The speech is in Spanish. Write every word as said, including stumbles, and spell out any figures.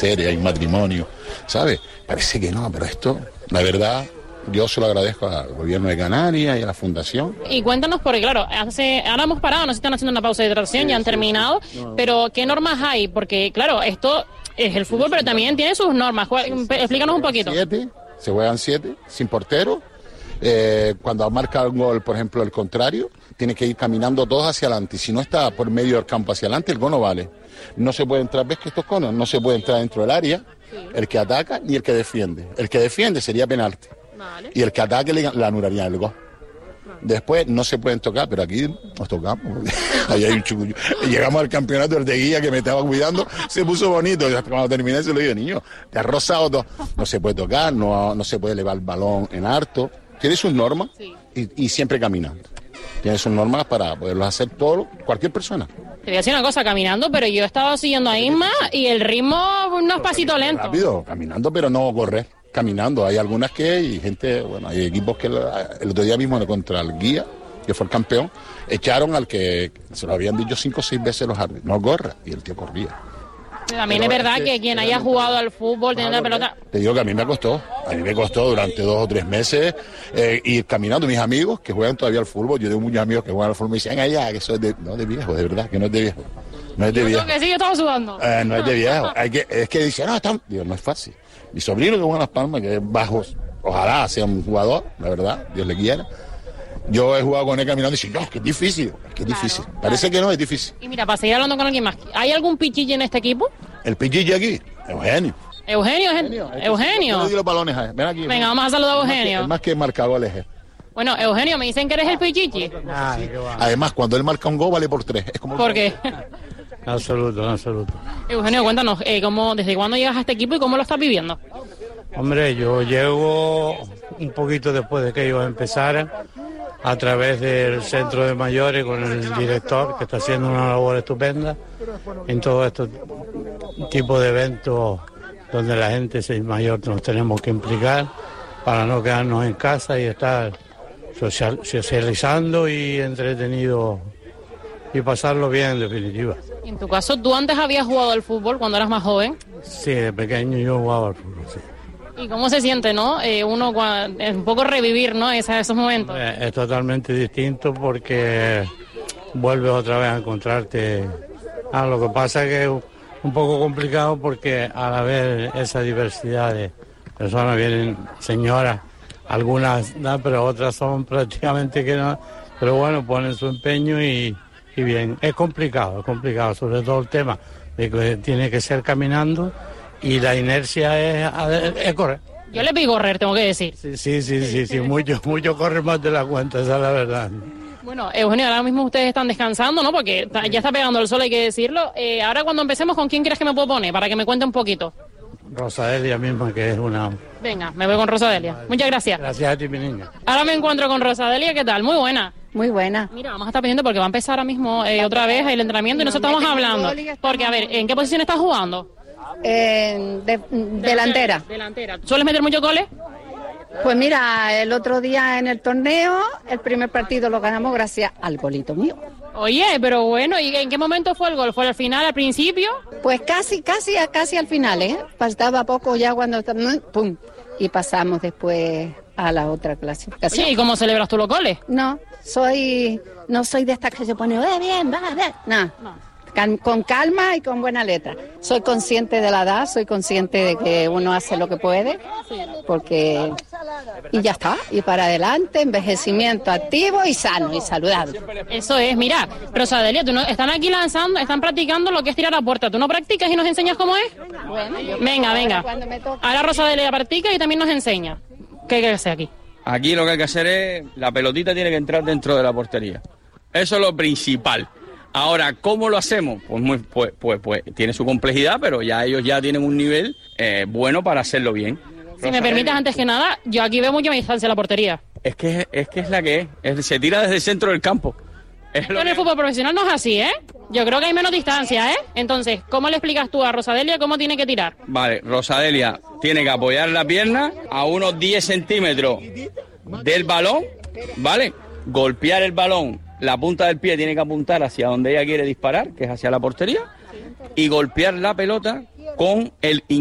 magisterio, hay matrimonio, ¿sabes? Parece que no, pero esto, la verdad, yo se lo agradezco al gobierno de Canarias y a la fundación. Y cuéntanos, porque claro, hace, ahora hemos parado, nos están haciendo una pausa de hidratación, sí, ya han terminado, no. Pero ¿qué normas hay? Porque claro, esto es el fútbol, pero también tiene sus normas. Explícanos un poquito. Siete, se juegan siete, sin portero. Eh, cuando marca un gol, por ejemplo, el contrario, tiene que ir caminando todos hacia adelante. Si no está por medio del campo hacia adelante, el gol no vale. No se puede entrar, ¿ves que estos conos? No se puede entrar dentro del área, sí, el que ataca ni el que defiende. El que defiende sería penalti. Vale. Y el que ataque le, le anularía el gol. Vale. Después no se pueden tocar, pero aquí nos tocamos. Ahí hay un chucullo. Llegamos al campeonato del de guía que me estaba cuidando, se puso bonito. Cuando terminé se lo digo, niño, te has rozado todo. No se puede tocar, no, no se puede elevar el balón en harto. Tiene sus normas, sí, y, y siempre caminando. Tiene sus normas para poderlo hacer todo, cualquier persona. Te voy a decir una cosa, caminando, pero yo he estado siguiendo a Isma y el ritmo no es pasito lento. Rápido, caminando, pero no correr. Caminando, hay algunas que hay gente, bueno, hay equipos que el otro día mismo contra el guía, que fue el campeón, echaron al que se lo habían dicho cinco o seis veces los árbitros, no corra, y el tío corría. También pero es verdad es que, que quien haya jugado al fútbol, teniendo la pelota... Te digo que a mí me costó, a mí me costó durante dos o tres meses eh, ir caminando. Mis amigos que juegan todavía al fútbol, yo tengo muchos amigos que juegan al fútbol, me dicen, allá, que eso es de, no, de viejo, de verdad, que no es de viejo. No es de viejo. Que sí, yo estaba sudando. Eh, no es de viejo, hay que, es que dicen, no, está... Digo, no es fácil. Mi sobrino que juega en Las Palmas, que es bajo, ojalá sea un jugador, la verdad, Dios le quiera. Yo he jugado con él caminando y dice, no, es que es difícil, es que es claro, difícil. Parece claro que no, es difícil. Y mira, para seguir hablando con alguien más, ¿hay algún pichille en este equipo? El pichille aquí, Eugenio. Eugenio, Eugenio. Eugenio. Yo le di los balones a él. Ven aquí. Venga, vamos a saludar a Eugenio. Es más que marca goles él. Bueno, Eugenio, me dicen que eres el pichichi. Ah, sí. Además, cuando él marca un gol, vale por tres. Es como ¿Por qué? Absoluto, absoluto. Eugenio, cuéntanos, eh, cómo, ¿desde cuándo llegas a este equipo y cómo lo estás viviendo? Hombre, yo llego un poquito después de que ellos empezaran, a través del centro de mayores con el director, que está haciendo una labor estupenda en todo este tipo de eventos donde la gente mayor nos tenemos que implicar para no quedarnos en casa y estar social, socializando y entretenido y pasarlo bien en definitiva. En tu caso, ¿tú antes habías jugado al fútbol cuando eras más joven? Sí, de pequeño yo jugaba al fútbol, sí. ¿Y cómo se siente, no? Eh, uno, es un poco revivir, ¿no? Esa, esos momentos. Es, es totalmente distinto porque vuelves otra vez a encontrarte. Ah, lo que pasa es que es un poco complicado porque al haber esa diversidad de personas, vienen señoras, algunas, ¿no? Pero otras son prácticamente que no. Pero bueno, ponen su empeño y, y bien. Es complicado, es complicado, sobre todo el tema de que tiene que ser caminando. Y la inercia es, es correr. Yo le pido correr, tengo que decir. Sí, sí, sí, sí, sí, mucho, mucho corre más de la cuenta, esa es la verdad. Bueno, Eugenio, ahora mismo ustedes están descansando, ¿no? Porque ya está pegando el sol, hay que decirlo. Eh, ahora cuando empecemos, ¿con quién crees que me puedo poner? Para que me cuente un poquito. Rosadelia misma, que es una... Venga, me voy con Rosadelia. Muchas gracias. Gracias a ti, mi niña. Ahora me encuentro con Rosadelia, ¿qué tal? Muy buena. Muy buena. Mira, vamos a estar pendientes porque va a empezar ahora mismo eh, otra vez el entrenamiento y nosotros estamos hablando. Porque, a ver, ¿en qué posición estás jugando? Eh, de, delantera. Delantera. ¿Sueles meter muchos goles? Pues mira, el otro día en el torneo, el primer partido lo ganamos gracias al golito mío. Oye, pero bueno, ¿y en qué momento fue el gol? ¿Fue al final, al principio? Pues casi, casi, casi al final, ¿eh? Faltaba poco ya cuando... ¡Pum! Y pasamos después a la otra clasificación. Oye, ¿y cómo celebras tú los goles? No, soy... No soy de estas que se pone, ¡eh, bien, va, bien! No. no. Con calma y con buena letra. Soy consciente de la edad, soy consciente de que uno hace lo que puede, porque y ya está, y para adelante, envejecimiento activo y sano y saludable. Eso es, mira, Rosadelia, tú no, están aquí lanzando, están practicando lo que es tirar a puerta. ¿Tú no practicas y nos enseñas cómo es? Bueno, yo venga, venga. Ahora Rosadelia practica y también nos enseña. ¿Qué hay que hacer aquí? Aquí lo que hay que hacer es, la pelotita tiene que entrar dentro de la portería. Eso es lo principal. Ahora, ¿cómo lo hacemos? Pues, muy, pues, pues, pues tiene su complejidad, pero ya ellos ya tienen un nivel eh, bueno para hacerlo bien. Si Rosa, me permites, antes que nada, yo aquí veo mucha distancia la portería. Es que es que es la que es, es se tira desde el centro del campo. Es lo en el fútbol profesional no es así, ¿eh? Yo creo que hay menos distancia, ¿eh? Entonces, ¿cómo le explicas tú a Rosadelia cómo tiene que tirar? Vale, Rosadelia tiene que apoyar la pierna a unos diez centímetros del balón, ¿vale? Golpear el balón. La punta del pie tiene que apuntar hacia donde ella quiere disparar, que es hacia la portería, y golpear la pelota con el